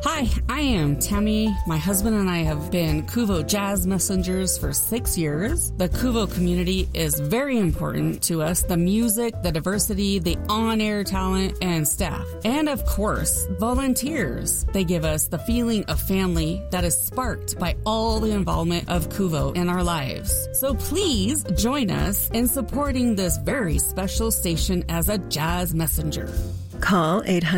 Hi, I am Tammy. My husband and I have been Kuvo Jazz Messengers for 6 years. The Kuvo community is very important to us. The music, the diversity, the on-air talent, and staff. And of course, volunteers. They give us the feeling of family that is sparked by all the involvement of Kuvo in our lives. So please join us in supporting this very special station as a Jazz Messenger. Call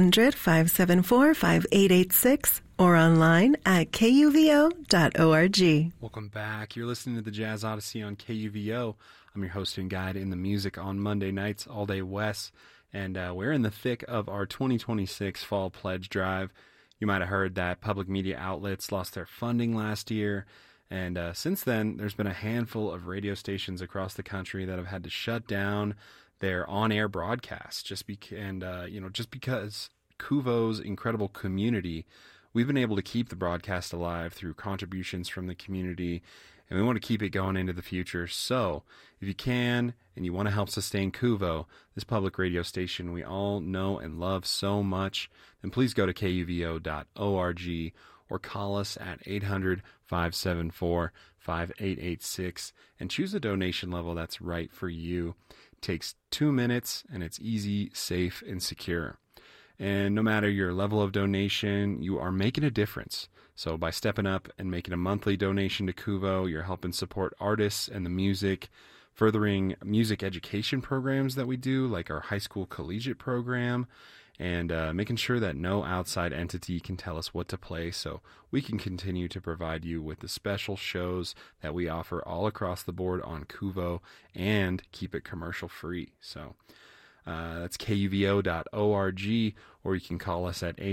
800-574-5886 or online at kuvo.org. Welcome back. You're listening to the Jazz Odyssey on KUVO. I'm your host and guide in the music on Monday nights, All Day Wes, and we're in the thick of our 2026 Fall Pledge Drive. You might have heard that public media outlets lost their funding last year, and since then, there's been a handful of radio stations across the country that have had to shut down their on-air broadcasts just because Kuvo's incredible community, we've been able to keep the broadcast alive through contributions from the community, and we want to keep it going into the future. So if you can and you want to help sustain Kuvo, this public radio station we all know and love so much, then please go to kuvo.org or call us at 800-574-5886 and choose a donation level that's right for you. It takes 2 minutes, and it's easy, safe, and secure. And no matter your level of donation, you are making a difference. So by stepping up and making a monthly donation to Kuvo, you're helping support artists and the music, furthering music education programs that we do, like our high school collegiate program, and making sure that no outside entity can tell us what to play, so we can continue to provide you with the special shows that we offer all across the board on Kuvo and keep it commercial free. So that's kuvo.org, or you can call us at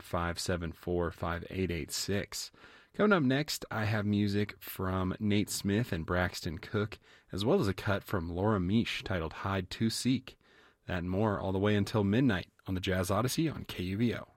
800-574-5886. Coming up next, I have music from Nate Smith and Braxton Cook, as well as a cut from Laura Misch titled Hide to Seek. That and more all the way until midnight on the Jazz Odyssey on KUVO.